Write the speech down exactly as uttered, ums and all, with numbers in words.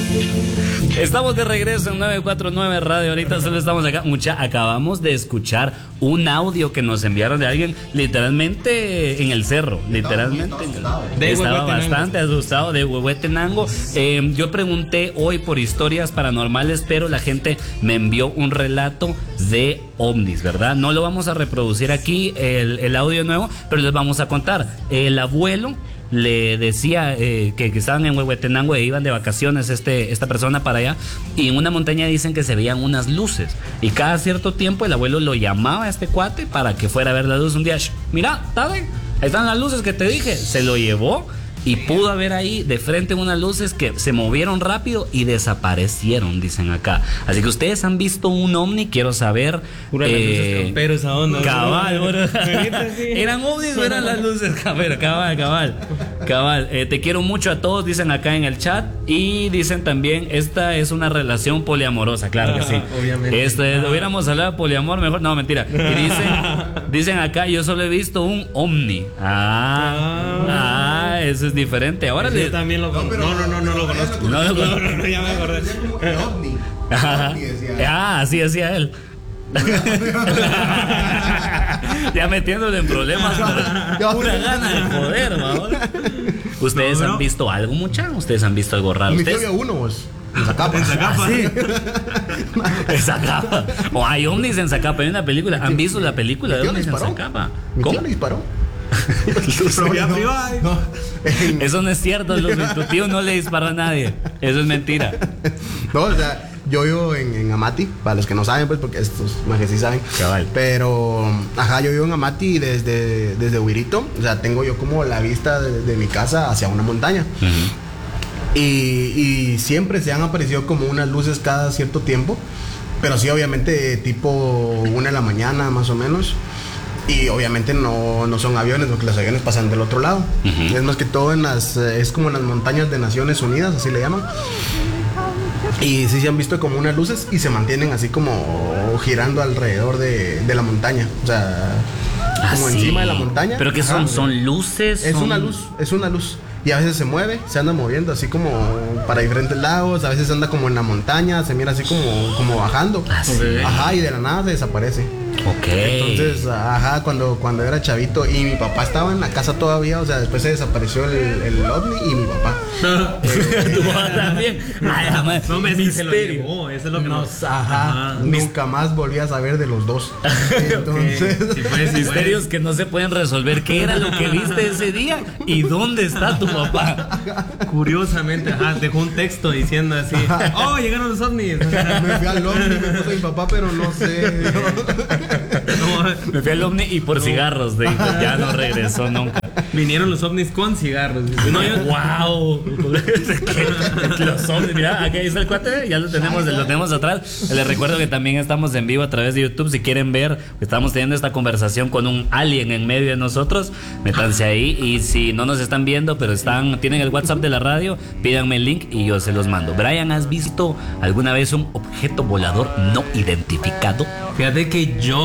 Estamos de regreso en nueve cuatro nueve Radio. Ahorita solo estamos acá. Mucha, acabamos de escuchar un audio que nos enviaron de alguien literalmente en el cerro. Literalmente. De Estaba bastante asustado de Huehuetenango. Eh, yo pregunté hoy por historias paranormales, pero la gente me envió un relato de ovnis, ¿verdad? No lo vamos a reproducir aquí, el, el audio nuevo, pero les vamos a contar. El abuelo le decía eh, que, que estaban en Huehuetenango e iban de vacaciones este, esta persona para allá, y en una montaña dicen que se veían unas luces, y cada cierto tiempo el abuelo lo llamaba a este cuate para que fuera a ver la luz. Un día, mira, ¿sabes? Ahí están las luces que te dije. Se lo llevó y pudo ver ahí de frente unas luces que se movieron rápido y desaparecieron, dicen acá. Así que ustedes han visto un ovni, quiero saber. Pura eh, las luces campero, esa onda. Cabal, bro. ¿Eran ovnis o eran las luces campero? Cabal, cabal. Cabal. Eh, te quiero mucho a todos, dicen acá en el chat. Y dicen también, esta es una relación poliamorosa. Claro que sí. Obviamente. Este, hubiéramos hablado de poliamor mejor. No, mentira. Y dicen, dicen acá, yo solo he visto un ovni. Ah, ah, eso es diferente. Ahora le... Yo también lo conozco. No, no, no, no lo conozco. No lo conozco. No, no, no, ya me acordé. ovni. Ah, así decía él. Ya metiéndole en problemas. Pura gana de joder, ¿no? ¿Ustedes no, han visto algo, mucha? ¿Ustedes han visto algo raro? Mi ¿Ustedes? había uno, vos. En Zacapa. En Zacapa. ¿Ah, sí? En Zacapa. O hay ovnis en Zacapa. Hay una película. ¿Han visto la película de ovnis en Zacapa? Mi tío le disparó. Pero no, no. Eso no es cierto, Luz. Tu tío no le disparó a nadie. Eso es mentira. No, o sea, yo vivo en, en Amati, para los que no saben, pues, porque estos más que sí saben. Cabal. Pero, ajá, yo vivo en Amati desde, desde Huirito. O sea, tengo yo como la vista de, de mi casa hacia una montaña. Uh-huh. y, y siempre se han aparecido como unas luces cada cierto tiempo. Pero sí, obviamente, tipo una de la mañana, más o menos. Y obviamente no, no son aviones, porque los aviones pasan del otro lado. Uh-huh. Es más que todo en las, es como en las montañas de Naciones Unidas, así le llaman. Y sí se han visto como unas luces y se mantienen así como girando alrededor de, de la montaña. O sea, ah, como sí. encima de la montaña. ¿Pero qué son? ¿Son luces? Es son... una luz, es una luz. Y a veces se mueve, se anda moviendo así como para diferentes lados. A veces anda como en la montaña, se mira así como, como bajando. Ah, sí. Ajá, y de la nada se desaparece. Ok. Entonces, ajá, cuando, cuando era chavito y mi papá estaba en la casa todavía, o sea, después se desapareció el, el ovni y mi papá. eh, ¿Tu papá también? Ay, jamás. No me dice lo llevó, eso es lo que nos, ajá, ajá, nunca más volví a saber de los dos. Entonces, okay. Si puedes, misterios que no se pueden resolver. ¿Qué era lo que viste ese día? ¿Y dónde está tu papá? Curiosamente, ajá, dejó un texto diciendo así: oh, llegaron los ovnis. Me fui al ovni, me puso mi papá, pero no sé. No, me fui al ovni y por no. cigarros, dijo. Ya no regresó nunca. Vinieron los ovnis con cigarros. No, yo... ¡Wow! Los ovnis, mira, aquí está el cuate, ya lo tenemos, lo tenemos atrás. Les recuerdo que también estamos en vivo a través de YouTube. Si quieren ver, estamos teniendo esta conversación con un alien en medio de nosotros. Métanse ahí. Y si no nos están viendo, pero están, tienen el WhatsApp de la radio, pídanme el link y yo se los mando. Brian, ¿has visto alguna vez un objeto volador no identificado? Fíjate que yo